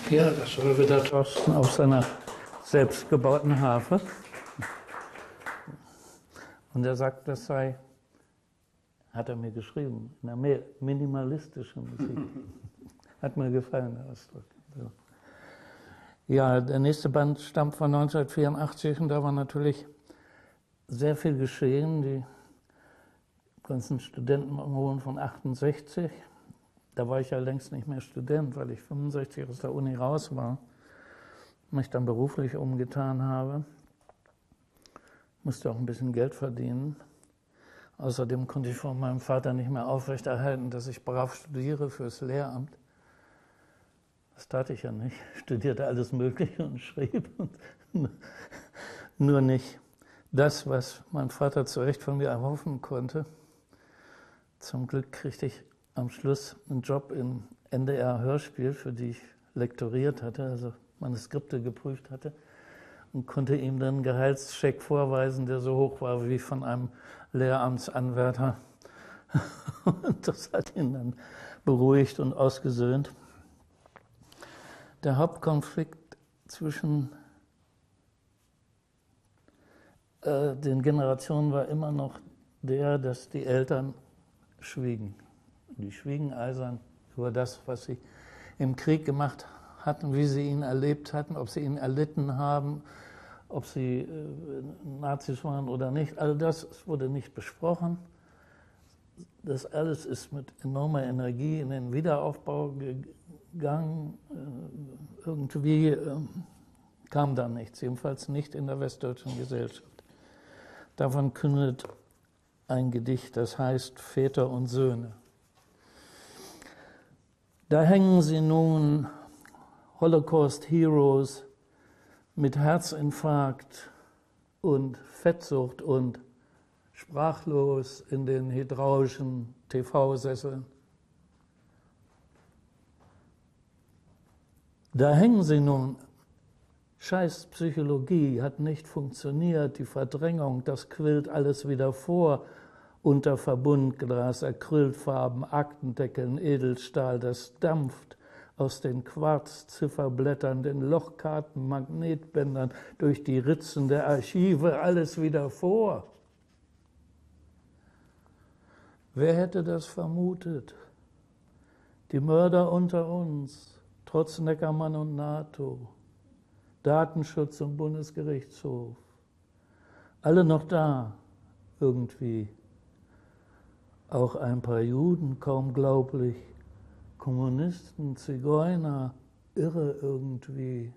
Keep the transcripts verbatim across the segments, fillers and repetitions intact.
Ja, das war wieder Thorsten auf seiner selbstgebauten Harfe. Und er sagt, das sei, hat er mir geschrieben, in einer minimalistischen Musik. Hat mir gefallen, der Ausdruck. So. Ja, der nächste Band stammt von neunzehnhundertvierundachtzig und da war natürlich sehr viel geschehen. Die ganzen Studentenunruhen von achtundsechzig, da war ich ja längst nicht mehr Student, weil ich fünfundsechzig aus der Uni raus war, mich dann beruflich umgetan habe, musste auch ein bisschen Geld verdienen. Außerdem konnte ich von meinem Vater nicht mehr aufrechterhalten, dass ich brav studiere fürs Lehramt. Das tat ich ja nicht. Ich studierte alles Mögliche und schrieb, und nur nicht das, was mein Vater zu Recht von mir erhoffen konnte. Zum Glück kriegte ich am Schluss einen Job im N D R-Hörspiel, für die ich lektoriert hatte, also Manuskripte geprüft hatte, und konnte ihm dann einen Gehaltscheck vorweisen, der so hoch war wie von einem Lehramtsanwärter. Und das hat ihn dann beruhigt und ausgesöhnt. Der Hauptkonflikt zwischen äh, den Generationen war immer noch der, dass die Eltern schwiegen. Die schwiegen eisern über das, was sie im Krieg gemacht hatten, wie sie ihn erlebt hatten, ob sie ihn erlitten haben, ob sie äh, Nazis waren oder nicht. All das wurde nicht besprochen. Das alles ist mit enormer Energie in den Wiederaufbau gegangen. Äh, irgendwie äh, kam da nichts, jedenfalls nicht in der westdeutschen Gesellschaft. Davon kündet ein Gedicht, das heißt Väter und Söhne. Da hängen sie nun, Holocaust-Heroes, mit Herzinfarkt und Fettsucht und sprachlos in den hydraulischen T V-Sesseln. Da hängen sie nun. Scheiß Psychologie hat nicht funktioniert, die Verdrängung, das quillt alles wieder vor, unter Verbundglas, Acrylfarben, Aktendeckeln, Edelstahl, das dampft aus den Quarzzifferblättern, den Lochkarten, Magnetbändern, durch die Ritzen der Archive, alles wieder vor. Wer hätte das vermutet? Die Mörder unter uns, trotz Neckermann und NATO, Datenschutz und Bundesgerichtshof, alle noch da, irgendwie. Auch ein paar Juden, kaum glaublich, Kommunisten, Zigeuner, irre irgendwie.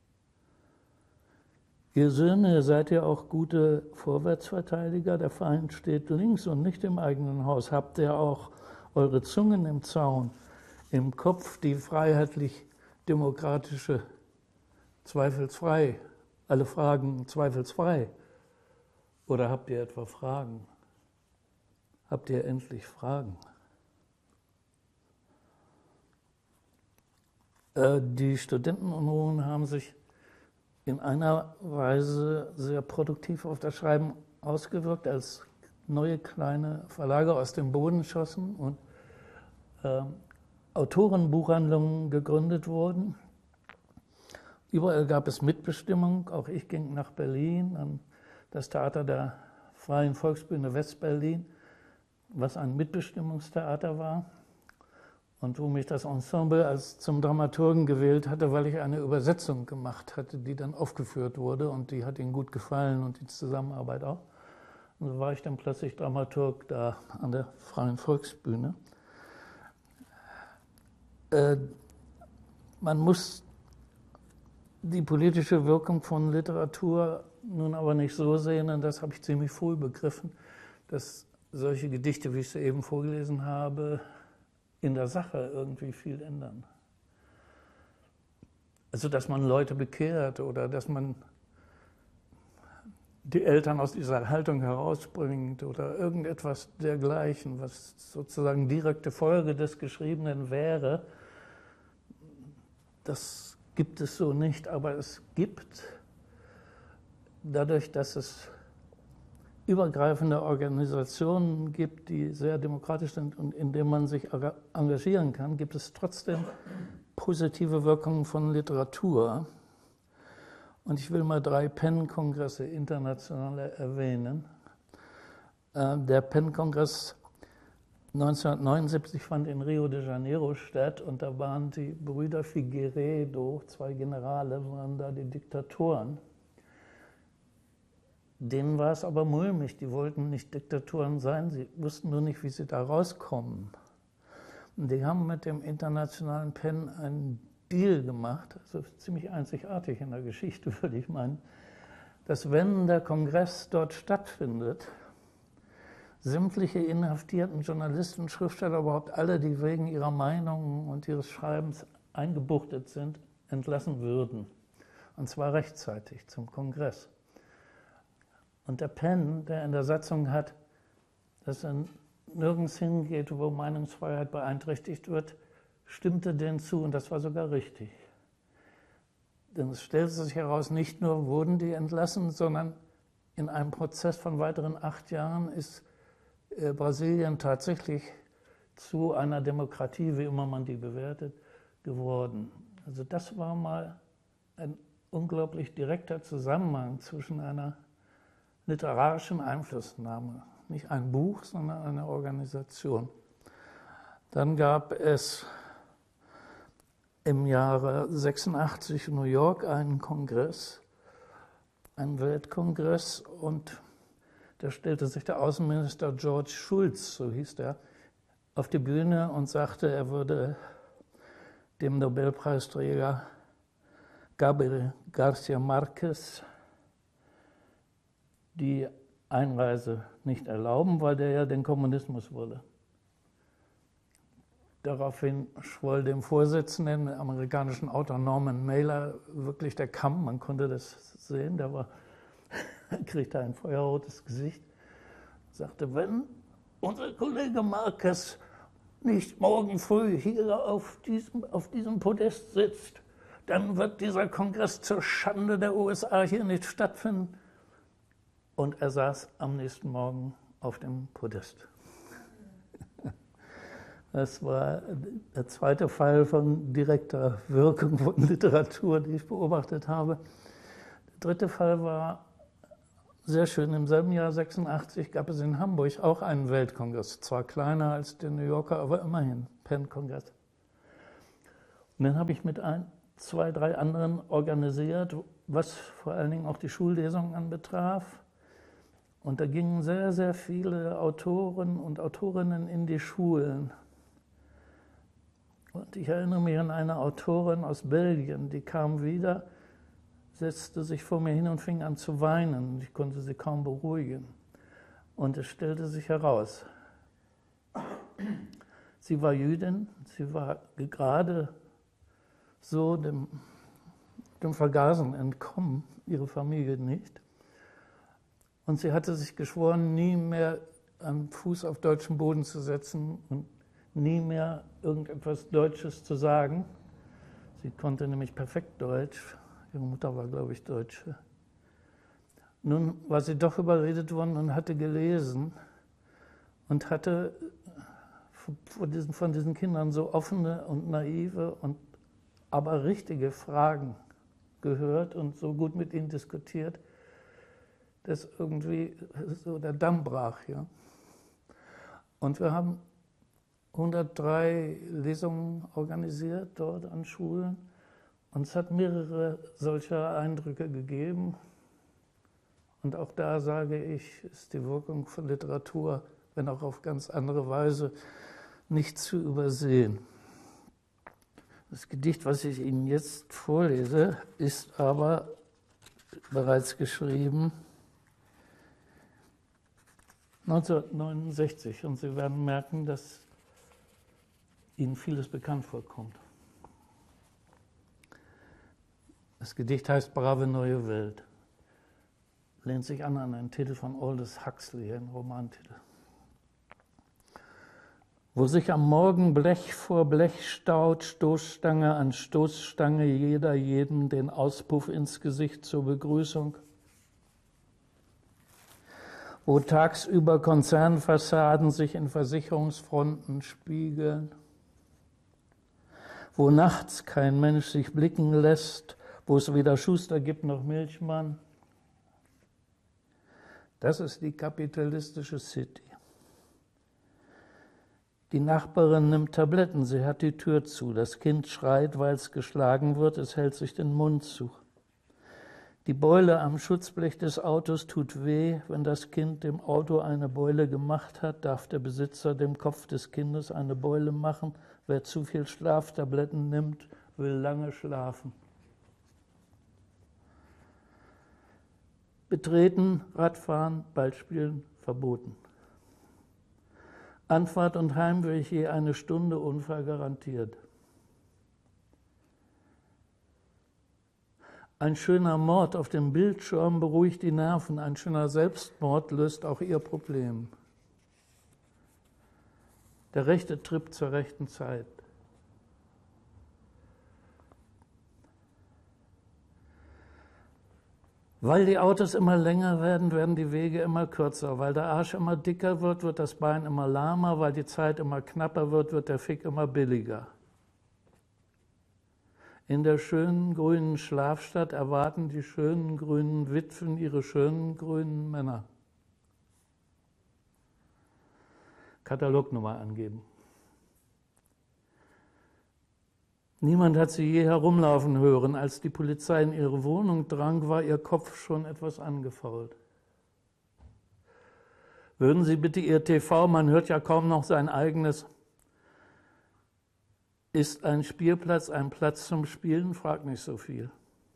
Ihr Söhne, seid ihr auch gute Vorwärtsverteidiger? Der Feind steht links und nicht im eigenen Haus. Habt ihr auch eure Zungen im Zaun, im Kopf die freiheitlich-demokratische zweifelsfrei, alle Fragen zweifelsfrei? Oder habt ihr etwa Fragen? Habt ihr endlich Fragen? Äh, die Studentenunruhen haben sich in einer Weise sehr produktiv auf das Schreiben ausgewirkt, als neue kleine Verlage aus dem Boden schossen und äh, Autorenbuchhandlungen gegründet wurden. Überall gab es Mitbestimmung. Auch ich ging nach Berlin an das Theater der Freien Volksbühne West-Berlin, was ein Mitbestimmungstheater war und wo mich das Ensemble als zum Dramaturgen gewählt hatte, weil ich eine Übersetzung gemacht hatte, die dann aufgeführt wurde, und die hat ihnen gut gefallen und die Zusammenarbeit auch. Und so war ich dann plötzlich Dramaturg da an der Freien Volksbühne. Äh, man muss die politische Wirkung von Literatur nun aber nicht so sehen, und das habe ich ziemlich früh begriffen, dass solche Gedichte, wie ich sie eben vorgelesen habe, in der Sache irgendwie viel ändern. Also, dass man Leute bekehrt oder dass man die Eltern aus dieser Haltung herausbringt oder irgendetwas dergleichen, was sozusagen direkte Folge des Geschriebenen wäre, das gibt es so nicht, aber es gibt, dadurch, dass es übergreifende Organisationen gibt, die sehr demokratisch sind und in denen man sich engagieren kann, gibt es trotzdem positive Wirkungen von Literatur. Und ich will mal drei Penn-Kongresse international erwähnen. Der Penn-Kongress neunzehnhundertneunundsiebzig fand in Rio de Janeiro statt und da waren die Brüder Figueiredo, zwei Generale, waren da die Diktatoren. Denen war es aber mulmig, die wollten nicht Diktatoren sein, sie wussten nur nicht, wie sie da rauskommen. Und die haben mit dem internationalen Penn einen Deal gemacht, also ziemlich einzigartig in der Geschichte, würde ich meinen, dass wenn der Kongress dort stattfindet, sämtliche inhaftierten Journalisten, Schriftsteller, überhaupt alle, die wegen ihrer Meinungen und ihres Schreibens eingebuchtet sind, entlassen würden. Und zwar rechtzeitig zum Kongress. Und der Penn, der in der Satzung hat, dass er nirgends hingeht, wo Meinungsfreiheit beeinträchtigt wird, stimmte denen zu und das war sogar richtig. Denn es stellte sich heraus, nicht nur wurden die entlassen, sondern in einem Prozess von weiteren acht Jahren ist äh, Brasilien tatsächlich zu einer Demokratie, wie immer man die bewertet, geworden. Also das war mal ein unglaublich direkter Zusammenhang zwischen einer literarischen Einflussnahme. Nicht ein Buch, sondern eine Organisation. Dann gab es im Jahre sechsundachtzig in New York einen Kongress, einen Weltkongress, und da stellte sich der Außenminister George Shultz, so hieß der, auf die Bühne und sagte, er würde dem Nobelpreisträger Gabriel García Márquez die Einreise nicht erlauben, weil der ja den Kommunismus wolle. Daraufhin schwoll dem Vorsitzenden, dem amerikanischen Autor Norman Mailer, wirklich der Kamm, man konnte das sehen, der war, kriegte ein feuerrotes Gesicht, sagte, wenn unser Kollege Márquez nicht morgen früh hier auf diesem, auf diesem Podest sitzt, dann wird dieser Kongress zur Schande der U S A hier nicht stattfinden. Und er saß am nächsten Morgen auf dem Podest. Das war der zweite Fall von direkter Wirkung von Literatur, die ich beobachtet habe. Der dritte Fall war sehr schön. Im selben Jahr sechsundachtzig gab es in Hamburg auch einen Weltkongress. Zwar kleiner als der New Yorker, aber immerhin, Penn-Kongress. Und den habe ich mit ein, zwei, drei anderen organisiert, was vor allen Dingen auch die Schullesungen anbetraf. Und da gingen sehr, sehr viele Autoren und Autorinnen in die Schulen. Und ich erinnere mich an eine Autorin aus Belgien, die kam wieder, setzte sich vor mir hin und fing an zu weinen. Ich konnte sie kaum beruhigen. Und es stellte sich heraus, sie war Jüdin, sie war gerade so dem, dem Vergasen entkommen, ihre Familie nicht. Und sie hatte sich geschworen, nie mehr einen Fuß auf deutschem Boden zu setzen und nie mehr irgendetwas Deutsches zu sagen. Sie konnte nämlich perfekt Deutsch. Ihre Mutter war, glaube ich, Deutsche. Nun war sie doch überredet worden und hatte gelesen und hatte von diesen, von diesen Kindern so offene und naive und aber richtige Fragen gehört und so gut mit ihnen diskutiert, dass irgendwie so der Damm brach. Ja. Und wir haben hundertdrei Lesungen organisiert dort an Schulen und es hat mehrere solcher Eindrücke gegeben. Und auch da sage ich, ist die Wirkung von Literatur, wenn auch auf ganz andere Weise, nicht zu übersehen. Das Gedicht, was ich Ihnen jetzt vorlese, ist aber bereits geschrieben neunzehnhundertneunundsechzig und Sie werden merken, dass Ihnen vieles bekannt vorkommt. Das Gedicht heißt Brave neue Welt. Lehnt sich an an einen Titel von Aldous Huxley, ein Romantitel. Wo sich am Morgen Blech vor Blech staut, Stoßstange an Stoßstange, jeder jedem den Auspuff ins Gesicht zur Begrüßung. Wo tagsüber Konzernfassaden sich in Versicherungsfronten spiegeln. wo nachts kein Mensch sich blicken lässt, wo es weder Schuster gibt noch Milchmann. Das ist die kapitalistische City. Die Nachbarin nimmt Tabletten, sie hat die Tür zu. Das Kind schreit, weil es geschlagen wird, es hält sich den Mund zu. Die Beule am Schutzblech des Autos tut weh. Wenn das Kind dem Auto eine Beule gemacht hat, darf der Besitzer dem Kopf des Kindes eine Beule machen. Wer zu viel Schlaftabletten nimmt, will lange schlafen. Betreten, Radfahren, Ballspielen, verboten. Anfahrt und Heimweg je eine Stunde, Unfall garantiert. Ein schöner Mord auf dem Bildschirm beruhigt die Nerven, ein schöner Selbstmord löst auch ihr Problem. Der rechte Trip zur rechten Zeit. Weil die Autos immer länger werden, werden die Wege immer kürzer. Weil der Arsch immer dicker wird, wird das Bein immer lahmer. Weil die Zeit immer knapper wird, wird der Fick immer billiger. In der schönen grünen Schlafstadt erwarten die schönen grünen Witwen ihre schönen grünen Männer. Katalognummer angeben. Niemand hat sie je herumlaufen hören. Als die Polizei in ihre Wohnung drang, war ihr Kopf schon etwas angefault. Würden Sie bitte Ihr T V, man hört ja kaum noch sein eigenes. Ist ein Spielplatz ein Platz zum Spielen? Frag nicht so viel.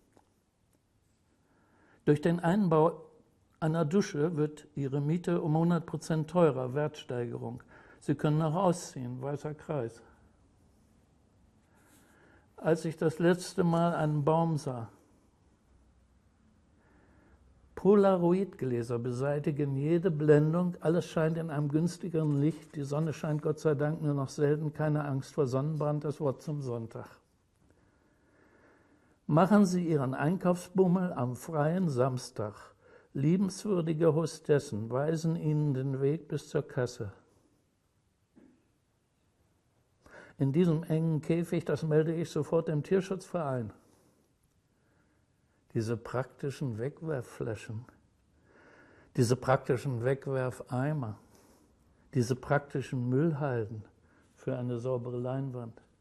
Durch den Einbau einer Dusche wird Ihre Miete um hundert Prozent teurer, Wertsteigerung. Sie können noch ausziehen, weißer Kreis. Als ich das letzte Mal einen Baum sah. Polaroidgläser beseitigen jede Blendung, alles scheint in einem günstigeren Licht, die Sonne scheint Gott sei Dank nur noch selten, keine Angst vor Sonnenbrand, das Wort zum Sonntag. Machen Sie Ihren Einkaufsbummel am freien Samstag. Liebenswürdige Hostessen weisen Ihnen den Weg bis zur Kasse. In diesem engen Käfig, das melde ich sofort dem Tierschutzverein. Diese praktischen Wegwerfflaschen, diese praktischen Wegwerfeimer, diese praktischen Müllhalden für eine saubere Leinwand.